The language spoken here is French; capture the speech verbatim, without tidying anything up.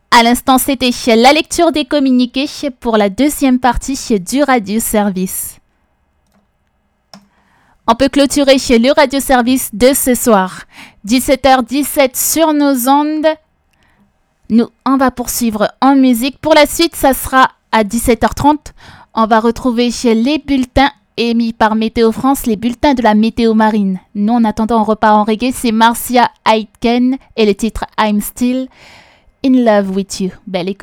À l'instant, c'était la lecture des communiqués pour la deuxième partie du radio-service. On peut clôturer le radio-service de ce soir. dix-sept heures dix-sept sur nos ondes. Nous, on va poursuivre en musique. Pour la suite, ça sera à dix-sept heures trente. On va retrouver les bulletins émis par Météo France, les bulletins de la météo marine. Nous, en attendant, on repart en reggae. C'est Marcia Aitken et le titre I'm Still in Love with You. Belle écoute.